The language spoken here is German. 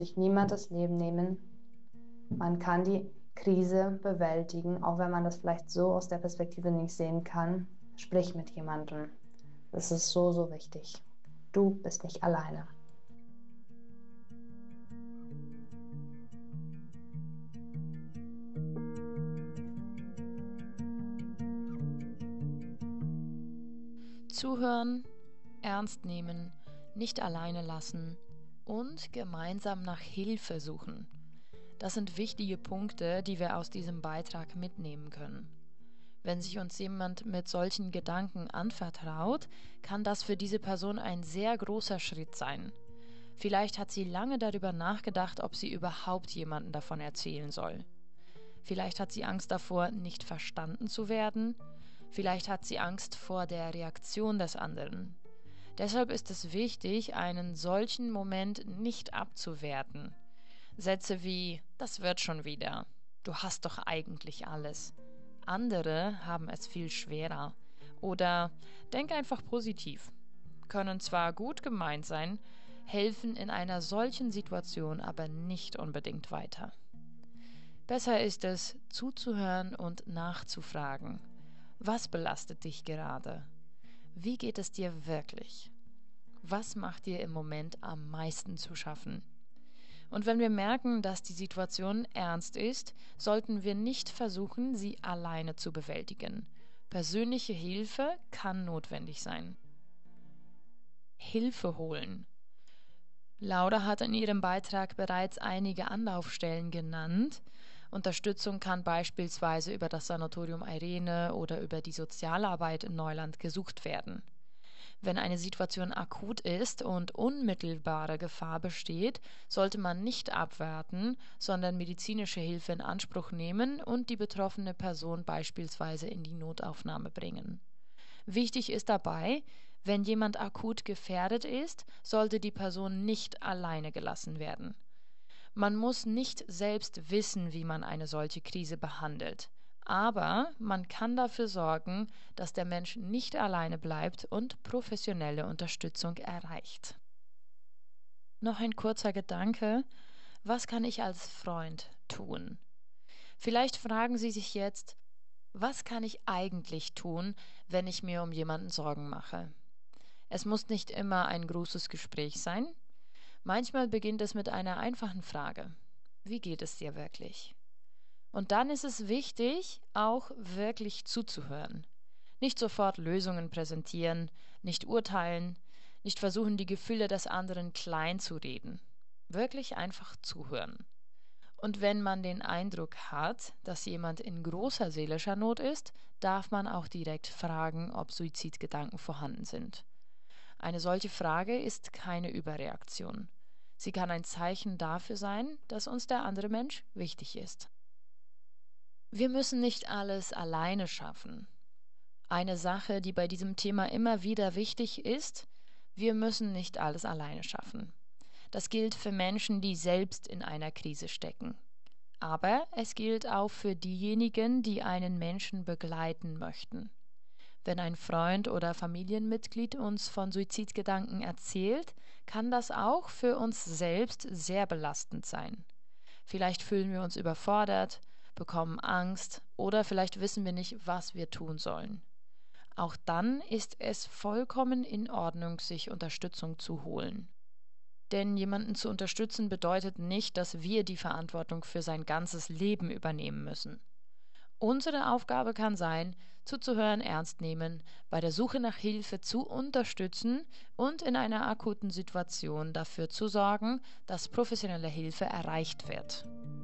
sich niemand das Leben nehmen. Man kann die Krise bewältigen, auch wenn man das vielleicht so aus der Perspektive nicht sehen kann. Sprich mit jemandem. Das ist so, so wichtig. Du bist nicht alleine. Zuhören, ernst nehmen, nicht alleine lassen und gemeinsam nach Hilfe suchen. Das sind wichtige Punkte, die wir aus diesem Beitrag mitnehmen können. Wenn sich uns jemand mit solchen Gedanken anvertraut, kann das für diese Person ein sehr großer Schritt sein. Vielleicht hat sie lange darüber nachgedacht, ob sie überhaupt jemandem davon erzählen soll. Vielleicht hat sie Angst davor, nicht verstanden zu werden. Vielleicht hat sie Angst vor der Reaktion des anderen. Deshalb ist es wichtig, einen solchen Moment nicht abzuwerten. Sätze wie „Das wird schon wieder“, „Du hast doch eigentlich alles“. Andere haben es viel schwerer. Oder „Denk einfach positiv“, können zwar gut gemeint sein, helfen in einer solchen Situation aber nicht unbedingt weiter. Besser ist es, zuzuhören und nachzufragen. Was belastet dich gerade? Wie geht es dir wirklich? Was macht dir im Moment am meisten zu schaffen? Und wenn wir merken, dass die Situation ernst ist, sollten wir nicht versuchen, sie alleine zu bewältigen. Persönliche Hilfe kann notwendig sein. Hilfe holen. Laura hat in ihrem Beitrag bereits einige Anlaufstellen genannt. Unterstützung kann beispielsweise über das Sanatorium Irene oder über die Sozialarbeit in Neuland gesucht werden. Wenn eine Situation akut ist und unmittelbare Gefahr besteht, sollte man nicht abwarten, sondern medizinische Hilfe in Anspruch nehmen und die betroffene Person beispielsweise in die Notaufnahme bringen. Wichtig ist dabei, wenn jemand akut gefährdet ist, sollte die Person nicht alleine gelassen werden. Man muss nicht selbst wissen, wie man eine solche Krise behandelt. Aber man kann dafür sorgen, dass der Mensch nicht alleine bleibt und professionelle Unterstützung erreicht. Noch ein kurzer Gedanke. Was kann ich als Freund tun? Vielleicht fragen Sie sich jetzt, was kann ich eigentlich tun, wenn ich mir um jemanden Sorgen mache? Es muss nicht immer ein großes Gespräch sein. Manchmal beginnt es mit einer einfachen Frage. Wie geht es dir wirklich? Und dann ist es wichtig, auch wirklich zuzuhören. Nicht sofort Lösungen präsentieren, nicht urteilen, nicht versuchen, die Gefühle des anderen klein zu reden. Wirklich einfach zuhören. Und wenn man den Eindruck hat, dass jemand in großer seelischer Not ist, darf man auch direkt fragen, ob Suizidgedanken vorhanden sind. Eine solche Frage ist keine Überreaktion. Sie kann ein Zeichen dafür sein, dass uns der andere Mensch wichtig ist. Wir müssen nicht alles alleine schaffen. Eine Sache, die bei diesem Thema immer wieder wichtig ist: Wir müssen nicht alles alleine schaffen. Das gilt für Menschen, die selbst in einer Krise stecken. Aber es gilt auch für diejenigen, die einen Menschen begleiten möchten. Wenn ein Freund oder Familienmitglied uns von Suizidgedanken erzählt, kann das auch für uns selbst sehr belastend sein. Vielleicht fühlen wir uns überfordert, bekommen Angst oder vielleicht wissen wir nicht, was wir tun sollen. Auch dann ist es vollkommen in Ordnung, sich Unterstützung zu holen. Denn jemanden zu unterstützen bedeutet nicht, dass wir die Verantwortung für sein ganzes Leben übernehmen müssen. Unsere Aufgabe kann sein, zuzuhören, ernst nehmen, bei der Suche nach Hilfe zu unterstützen und in einer akuten Situation dafür zu sorgen, dass professionelle Hilfe erreicht wird.